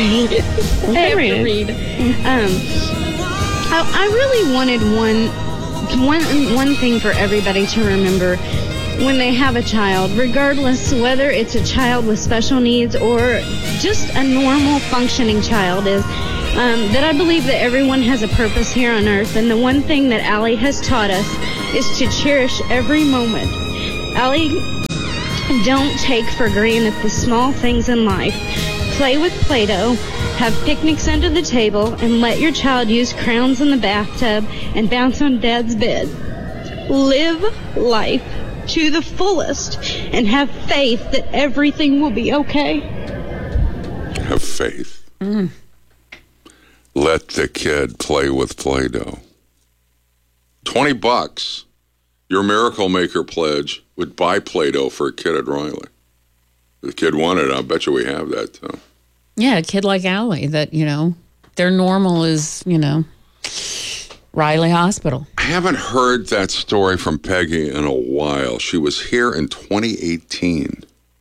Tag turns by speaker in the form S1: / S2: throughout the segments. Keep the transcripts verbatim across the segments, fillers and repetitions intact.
S1: hate it. I have to read. Um, I, I really wanted one, one, one thing for everybody to remember when they have a child, regardless whether it's a child with special needs or just a normal functioning child, is um, that I believe that everyone has a purpose here on earth. And the one thing that Allie has taught us is to cherish every moment. Allie, don't take for granted the small things in life. Play with Play-Doh, have picnics under the table, and let your child use crowns in the bathtub and bounce on Dad's bed. Live life to the fullest and have faith that everything will be okay.
S2: Have faith. Mm. Let the kid play with Play-Doh. twenty bucks. Your Miracle Maker pledge would buy Play-Doh for a kid at Riley. If the kid wanted it, I bet you we have that too.
S3: Yeah, a kid like Allie that, you know, their normal is, you know, Riley Hospital.
S2: I haven't heard that story from Peggy in a while. She was here in twenty eighteen.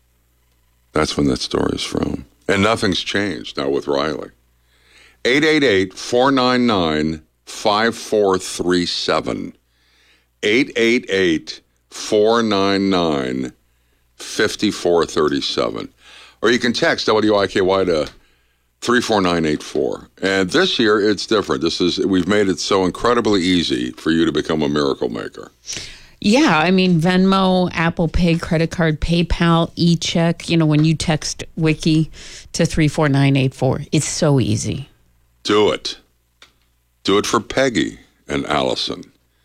S2: That's when that story is from. And nothing's changed now with Riley. eight eight eight, four nine nine, five four three seven. eight eight eight, four nine nine, five four three seven. Or you can text W I K Y to three four nine eight four. And this year, it's different. This is we've made it so incredibly easy for you to become a Miracle Maker.
S3: Yeah, I mean, Venmo, Apple Pay, credit card, PayPal, e-check. You know, when you text Wiki to three four nine eight four, it's so easy.
S2: Do it. Do it for Peggy and Allison.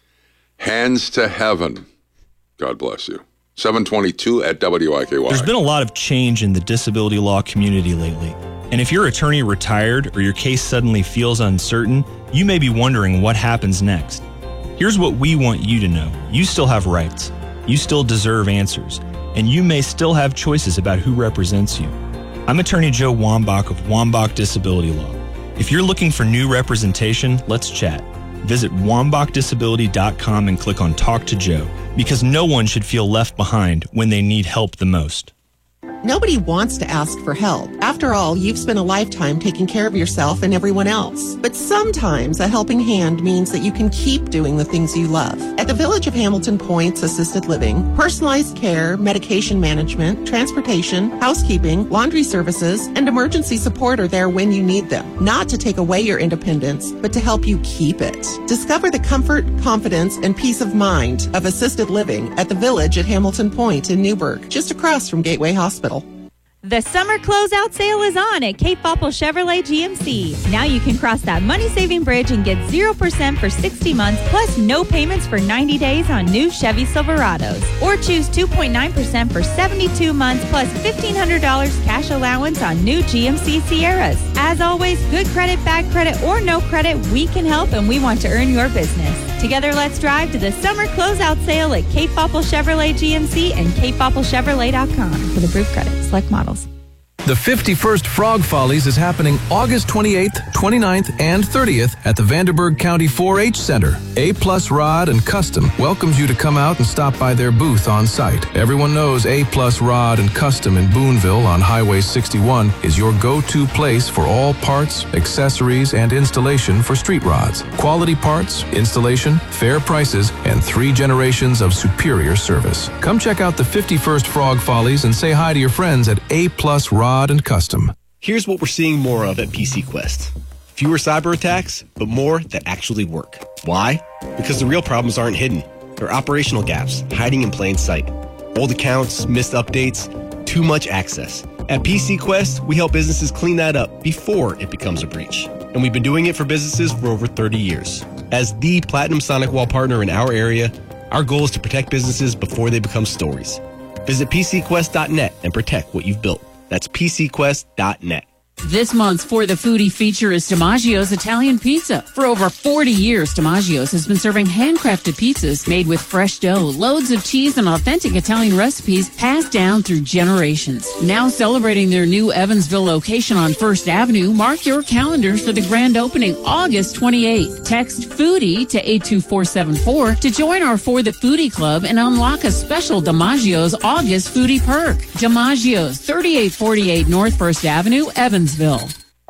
S2: Hands to heaven. God bless you. seven twenty-two at W I K Y.
S4: There's been a lot of change in the disability law community lately. And if your attorney retired or your case suddenly feels uncertain, you may be wondering what happens next. Here's what we want you to know. You still have rights. You still deserve answers. And you may still have choices about who represents you. I'm Attorney Joe Wambach of Wambach Disability Law. If you're looking for new representation, let's chat. Visit wambach disability dot com and click on Talk to Joe, because no one should feel left behind when they need help the most.
S5: Nobody wants to ask for help. After all, you've spent a lifetime taking care of yourself and everyone else. But sometimes a helping hand means that you can keep doing the things you love. At the Village of Hamilton Point's Assisted Living, personalized care, medication management, transportation, housekeeping, laundry services, and emergency support are there when you need them. Not to take away your independence, but to help you keep it. Discover the comfort, confidence, and peace of mind of assisted living at the Village at Hamilton Point in Newburgh, just across from Gateway Hospital.
S6: The summer closeout sale is on at Cape Popple Chevrolet G M C. Now you can cross that money-saving bridge and get zero percent for sixty months, plus no payments for ninety days on new Chevy Silverados. Or choose two point nine percent for seventy-two months, plus fifteen hundred dollars cash allowance on new G M C Sierras. As always, good credit, bad credit, or no credit, we can help and we want to earn your business. Together, let's drive to the summer closeout sale at Cape Popple Chevrolet G M C and cape popple chevrolet dot com for the approved credit. Select models.
S7: The fifty-first Frog Follies is happening August twenty-eighth, twenty-ninth, and thirtieth at the Vanderburgh County four H Center. A Plus Rod and Custom welcomes you to come out and stop by their booth on site. Everyone knows A Plus Rod and Custom in Boonville on Highway sixty-one is your go-to place for all parts, accessories, and installation for street rods. Quality parts, installation, fair prices, and three generations of superior service. Come check out the fifty-first Frog Follies and say hi to your friends at A Plus Rod and Custom.
S8: Here's what we're seeing more of at P C Quest. Fewer cyber attacks, but more that actually work. Why? Because the real problems aren't hidden. They're operational gaps, hiding in plain sight. Old accounts, missed updates, too much access. At P C Quest, we help businesses clean that up before it becomes a breach. And we've been doing it for businesses for over thirty years. As the Platinum SonicWall partner in our area, our goal is to protect businesses before they become stories. Visit p c quest dot net and protect what you've built. That's p c quest dot net.
S3: This month's For the Foodie feature is DiMaggio's Italian Pizza. For over forty years, DiMaggio's has been serving handcrafted pizzas made with fresh dough, loads of cheese, and authentic Italian recipes passed down through generations. Now celebrating their new Evansville location on First Avenue, mark your calendars for the grand opening August twenty-eighth. Text FOODIE to eight two four seven four to join our For the Foodie Club and unlock a special DiMaggio's August Foodie perk. DiMaggio's, thirty-eight forty-eight North First Avenue, Evansville.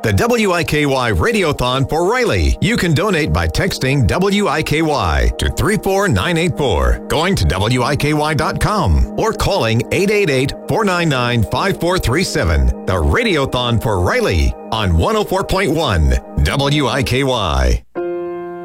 S9: The W I K Y Radiothon for Riley. You can donate by texting W I K Y to three four nine eight four, going to W I K Y dot com, or calling eight eight eight, four nine nine, five four three seven. The Radiothon for Riley on one oh four point one W I K Y.